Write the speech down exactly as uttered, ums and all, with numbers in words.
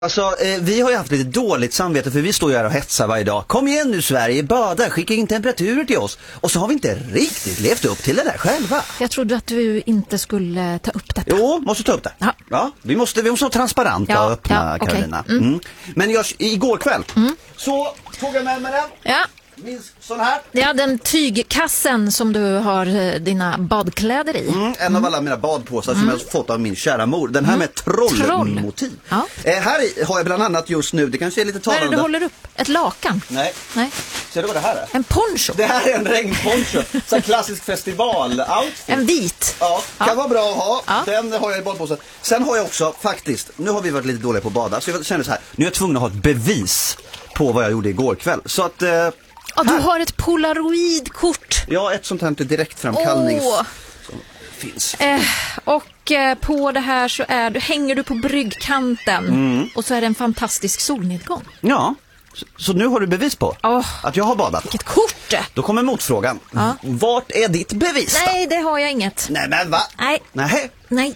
Alltså, eh, vi har ju haft lite dåligt samvete för vi står ju här och hetsar varje dag. Kom igen nu Sverige, bada, skicka in temperaturer till oss. Och så har vi inte riktigt levt upp till det där själva. Jag trodde att du inte skulle ta upp detta. Jo, måste ta upp det. Ja. Ja, vi måste, vi måste vara transparenta Ja, och öppna, ja, Carolina. okej. Mm. Mm. Men jag, igår kväll Mm. så tog jag med mig den. Ja. Minns sån här. Ja, den tygkassen som du har eh, dina badkläder i. Mm, en av alla mina badpåsar som jag har fått av min kära mor. Den här med trollmotiv. Ja. Eh, här i har jag bland annat just nu, det kanske är lite Vad är talande. det du håller upp? Ett lakan? Nej, Nej. ser du vad det här är? En poncho? Det här är en regnponcho. Så en klassisk festival-outfit. En vit? Ja, kan Ja. vara bra att ha. Ja. Den har jag i badpåsen. Sen har jag också faktiskt, nu har vi varit lite dåliga på att bada. Så jag känner så här, nu är jag tvungen att ha ett bevis på vad jag gjorde igår kväll. Så att... Eh, Ja, du har ett polaroidkort. ja, ett sånt här till direktframkallnings... Åh. Som finns. Eh, och eh, på det här så är du, hänger du på bryggkanten. Mm. Och så är det en fantastisk solnedgång. Ja, så, så nu har du bevis på Åh. att jag har badat. Vilket kort! Då kommer motfrågan. Ja. Vart är ditt bevis då? Nej, det har jag inget. Nej, men va? Nej. Nej. Nej.